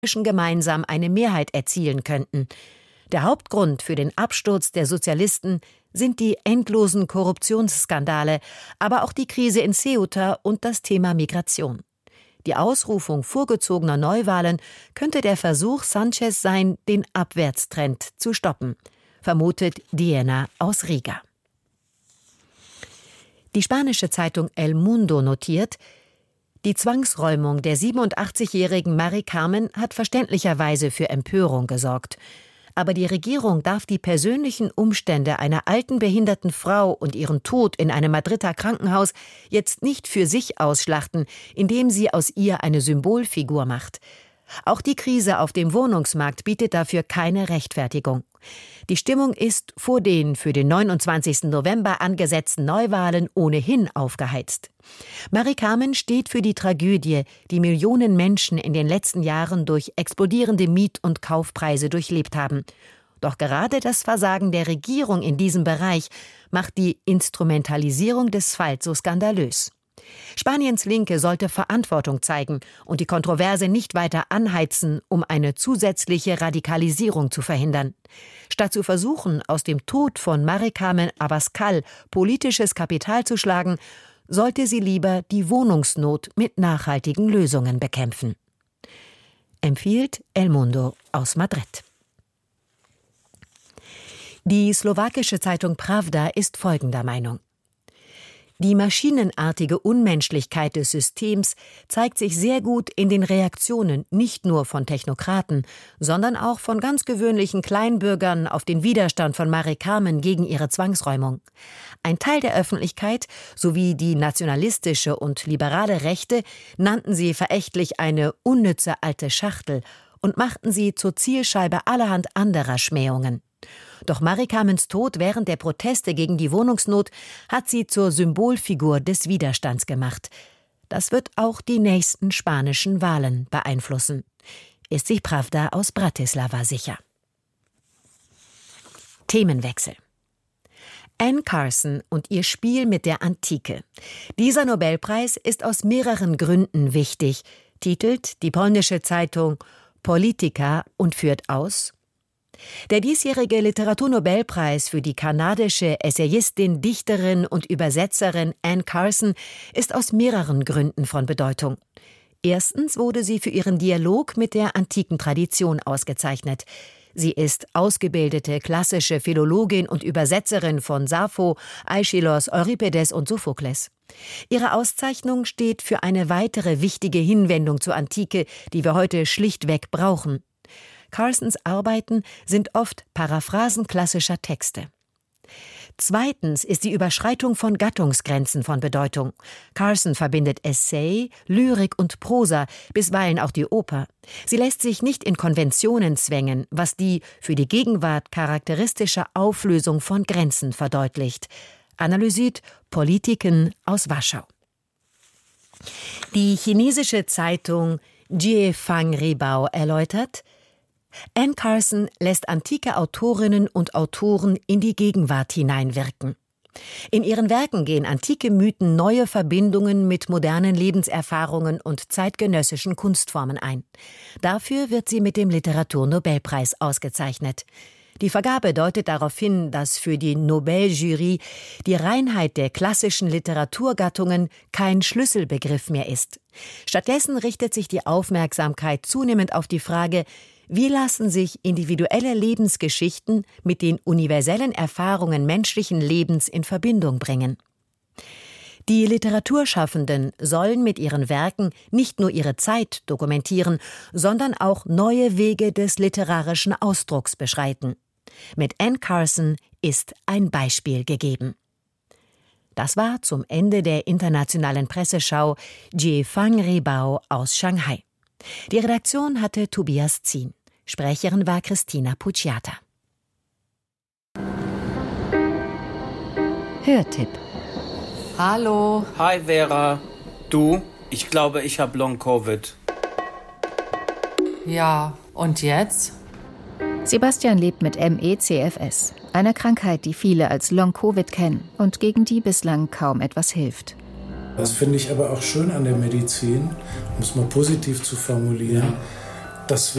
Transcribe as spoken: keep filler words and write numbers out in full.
gemeinsam eine Mehrheit erzielen könnten. Der Hauptgrund für den Absturz der Sozialisten sind die endlosen Korruptionsskandale, aber auch die Krise in Ceuta und das Thema Migration. Die Ausrufung vorgezogener Neuwahlen könnte der Versuch Sanchez sein, den Abwärtstrend zu stoppen, vermutet Diana aus Riga. Die spanische Zeitung El Mundo notiert: Die Zwangsräumung der siebenundachtzigjährigen Mari Carmen hat verständlicherweise für Empörung gesorgt. Aber die Regierung darf die persönlichen Umstände einer alten behinderten Frau und ihren Tod in einem Madrider Krankenhaus jetzt nicht für sich ausschlachten, indem sie aus ihr eine Symbolfigur macht. Auch die Krise auf dem Wohnungsmarkt bietet dafür keine Rechtfertigung. Die Stimmung ist vor den für den neunundzwanzigsten November angesetzten Neuwahlen ohnehin aufgeheizt. Mari Carmen steht für die Tragödie, die Millionen Menschen in den letzten Jahren durch explodierende Miet- und Kaufpreise durchlebt haben. Doch gerade das Versagen der Regierung in diesem Bereich macht die Instrumentalisierung des Falls so skandalös. Spaniens Linke sollte Verantwortung zeigen und die Kontroverse nicht weiter anheizen, um eine zusätzliche Radikalisierung zu verhindern. Statt zu versuchen, aus dem Tod von Mari Carmen Abascal politisches Kapital zu schlagen, sollte sie lieber die Wohnungsnot mit nachhaltigen Lösungen bekämpfen. Empfiehlt El Mundo aus Madrid. Die slowakische Zeitung Pravda ist folgender Meinung: Die maschinenartige Unmenschlichkeit des Systems zeigt sich sehr gut in den Reaktionen nicht nur von Technokraten, sondern auch von ganz gewöhnlichen Kleinbürgern auf den Widerstand von Mari Carmen gegen ihre Zwangsräumung. Ein Teil der Öffentlichkeit sowie die nationalistische und liberale Rechte nannten sie verächtlich eine unnütze alte Schachtel und machten sie zur Zielscheibe allerhand anderer Schmähungen. Doch Mari Carmens Tod während der Proteste gegen die Wohnungsnot hat sie zur Symbolfigur des Widerstands gemacht. Das wird auch die nächsten spanischen Wahlen beeinflussen, ist sich Pravda aus Bratislava sicher. Themenwechsel. Anne Carson und ihr Spiel mit der Antike. Dieser Nobelpreis ist aus mehreren Gründen wichtig, titelt die polnische Zeitung Polityka und führt aus: Der diesjährige Literaturnobelpreis für die kanadische Essayistin, Dichterin und Übersetzerin Anne Carson ist aus mehreren Gründen von Bedeutung. Erstens wurde sie für ihren Dialog mit der antiken Tradition ausgezeichnet. Sie ist ausgebildete klassische Philologin und Übersetzerin von Sappho, Aeschylus, Euripides und Sophokles. Ihre Auszeichnung steht für eine weitere wichtige Hinwendung zur Antike, die wir heute schlichtweg brauchen. Carsons Arbeiten sind oft Paraphrasen klassischer Texte. Zweitens ist die Überschreitung von Gattungsgrenzen von Bedeutung. Carson verbindet Essay, Lyrik und Prosa, bisweilen auch die Oper. Sie lässt sich nicht in Konventionen zwängen, was die für die Gegenwart charakteristische Auflösung von Grenzen verdeutlicht, analysiert Politiken aus Warschau. Die chinesische Zeitung Jiefang Ribao erläutert: Anne Carson lässt antike Autorinnen und Autoren in die Gegenwart hineinwirken. In ihren Werken gehen antike Mythen neue Verbindungen mit modernen Lebenserfahrungen und zeitgenössischen Kunstformen ein. Dafür wird sie mit dem Literaturnobelpreis ausgezeichnet. Die Vergabe deutet darauf hin, dass für die Nobeljury die Reinheit der klassischen Literaturgattungen kein Schlüsselbegriff mehr ist. Stattdessen richtet sich die Aufmerksamkeit zunehmend auf die Frage: Wie lassen sich individuelle Lebensgeschichten mit den universellen Erfahrungen menschlichen Lebens in Verbindung bringen? Die Literaturschaffenden sollen mit ihren Werken nicht nur ihre Zeit dokumentieren, sondern auch neue Wege des literarischen Ausdrucks beschreiten. Mit Anne Carson ist ein Beispiel gegeben. Das war zum Ende der internationalen Presseschau Jiefang Ribao aus Shanghai. Die Redaktion hatte Tobias Zien. Sprecherin war Christina Pucciata. Hörtipp. Hallo. Hi Vera. Du, ich glaube, ich habe Long-Covid. Ja, und jetzt? Sebastian lebt mit M E C F S, einer Krankheit, die viele als Long-Covid kennen und gegen die bislang kaum etwas hilft. Das finde ich aber auch schön an der Medizin, um es mal positiv zu formulieren, dass wir